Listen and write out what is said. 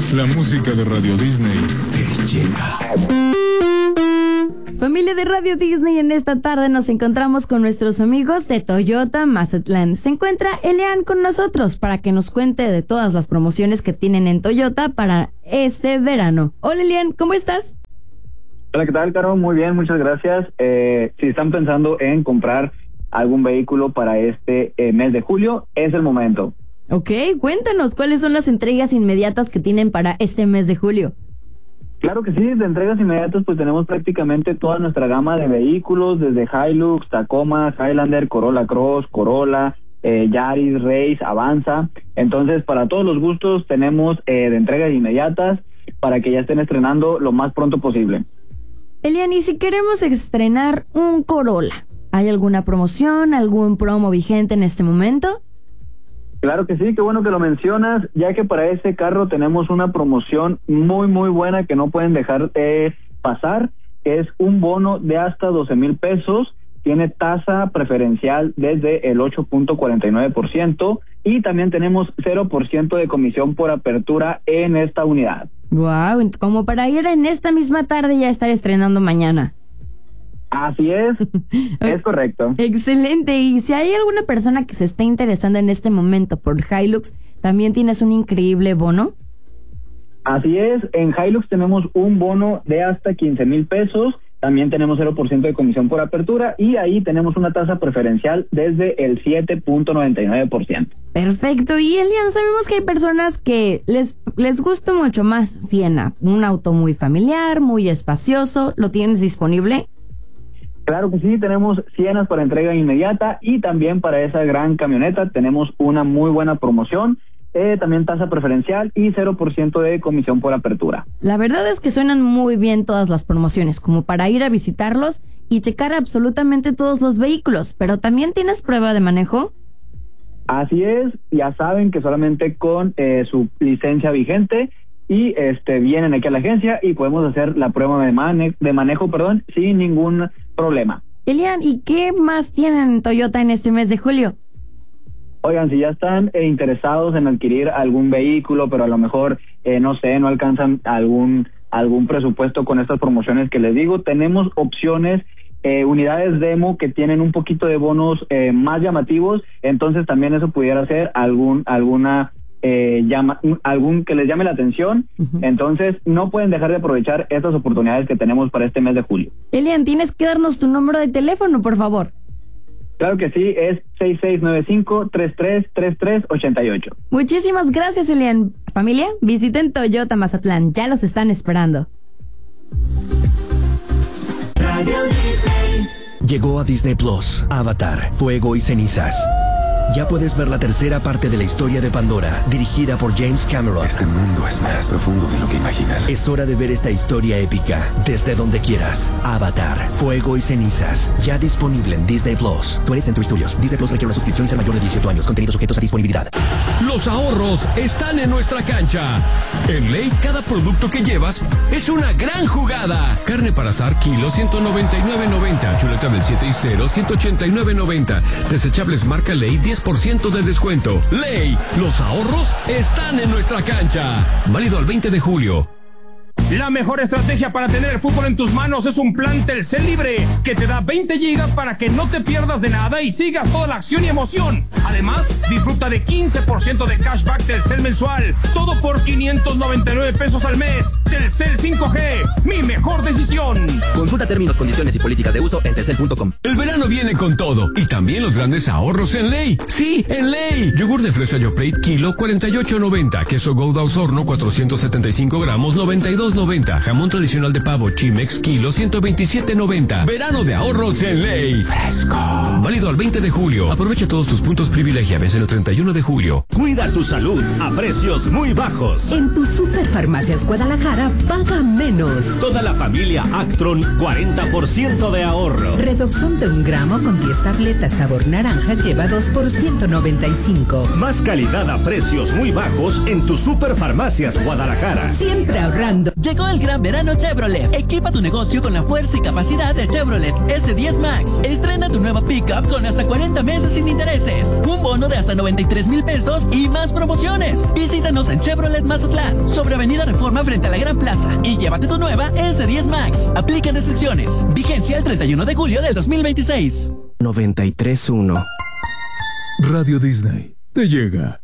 La música de Radio Disney te llega. Familia de Radio Disney, en esta tarde nos encontramos con nuestros amigos de Toyota Mazatlán. Se encuentra Elian con nosotros para que nos cuente de todas las promociones que tienen en Toyota para este verano. Hola Elian, ¿cómo estás? Hola, ¿qué tal, Caro? Muy bien, muchas gracias. Si están pensando en comprar algún vehículo para este mes de julio, es el momento. Ok, cuéntanos, ¿cuáles son las entregas inmediatas que tienen para este mes de julio? Claro que sí, de entregas inmediatas pues tenemos prácticamente toda nuestra gama de vehículos, desde Hilux, Tacoma, Highlander, Corolla Cross, Corolla, Yaris, Race, Avanza. Entonces, para todos los gustos tenemos de entregas inmediatas para que ya estén estrenando lo más pronto posible. Elian, y si queremos estrenar un Corolla, ¿hay alguna promoción, algún promo vigente en este momento? Claro que sí, qué bueno que lo mencionas, ya que para este carro tenemos una promoción muy buena que no pueden dejar de pasar. Es un bono de hasta 12,000 pesos, tiene tasa preferencial desde el 8.49% y también tenemos 0% de comisión por apertura en esta unidad. Wow, como para ir en esta misma tarde y ya estar estrenando mañana. Así es correcto. Excelente, y si hay alguna persona que se esté interesando en este momento por Hilux, ¿también tienes un increíble bono? Así es, en Hilux tenemos un bono de hasta 15,000 pesos, también tenemos 0% de comisión por apertura y ahí tenemos una tasa preferencial desde el 7.99%. Perfecto, y Elian, sabemos que hay personas que les gusta mucho más Siena, un auto muy familiar, muy espacioso, ¿lo tienes disponible? Claro que sí, tenemos Sienas para entrega inmediata y también para esa gran camioneta tenemos una muy buena promoción, también tasa preferencial y 0% de comisión por apertura. La verdad es que suenan muy bien todas las promociones, como para ir a visitarlos y checar absolutamente todos los vehículos, pero ¿también tienes prueba de manejo? Así es, ya saben que solamente con su licencia vigente y vienen aquí a la agencia y podemos hacer la prueba de manejo, sin ningún problema. Elian, ¿y qué más tienen Toyota en este mes de julio? Oigan, si ya están interesados en adquirir algún vehículo, pero a lo mejor, no alcanzan algún presupuesto con estas promociones que les digo, tenemos opciones, unidades demo que tienen un poquito de bonos más llamativos, entonces también eso pudiera ser algún que les llame la atención. Entonces no pueden dejar de aprovechar estas oportunidades que tenemos para este mes de julio. Elian, tienes que darnos tu número de teléfono, por favor. Claro que sí, es 6695-333388. Muchísimas gracias, Elian. Familia, visiten Toyota Mazatlán, ya los están esperando. Radio Disney. Llegó a Disney Plus, Avatar, Fuego y Cenizas. Ya puedes ver la tercera parte de la historia de Pandora, dirigida por James Cameron. Este mundo es más profundo de lo que imaginas. Es hora de ver esta historia épica desde donde quieras. Avatar, Fuego y Cenizas, ya disponible en Disney Plus. 20th Century Studios. Disney Plus requiere una suscripción y ser mayor de 18 años. Contenidos sujetos a disponibilidad. Los ahorros están en nuestra cancha. En Ley, cada producto que llevas es una gran jugada. Carne para asar, kilo, 199.90. Chuleta del 7 y 0, 189.90. Desechables marca Ley, 10% de descuento. Ley, los ahorros están en nuestra cancha. Válido al 20 de julio. La mejor estrategia para tener el fútbol en tus manos es un plan Telcel Libre que te da 20 gigas para que no te pierdas de nada y sigas toda la acción y emoción. Además, disfruta de 15% de cashback Telcel mensual. Todo por 599 pesos al mes. Telcel 5G, mi mejor decisión. Consulta términos, condiciones y políticas de uso en telcel.com. El verano viene con todo y también los grandes ahorros en Ley. Sí, en Ley. Yogur de fresa Yoplait, kilo, 48.90. Queso Gouda Osorno, 475 gramos, 92.90. Jamón tradicional de pavo Chimex, kilo, 127.90. Verano de ahorros en Ley. Fresco. Válido al 20 de julio. Aprovecha todos tus puntos privilegia. Vence el 31 de julio. Cuida tu salud a precios muy bajos. En tu Superfarmacias Guadalajara, paga menos. Toda la familia Actron, 40% de ahorro. Redoxón de 1 gramo con 10 tabletas sabor naranja lleva 2 por 195. Más calidad a precios muy bajos en tu Superfarmacias Guadalajara. Siempre ahorrando. Llegó el gran verano Chevrolet. Equipa tu negocio con la fuerza y capacidad de Chevrolet S10 Max. Estrena tu nueva pickup con hasta 40 meses sin intereses. Un bono de hasta 93,000 pesos y más promociones. Visítanos en Chevrolet Mazatlán, sobre Avenida Reforma frente a la Gran Plaza, y llévate tu nueva S10 Max. Aplican restricciones. Vigencia el 31 de julio del 2026. 93.1 Radio Disney te llega.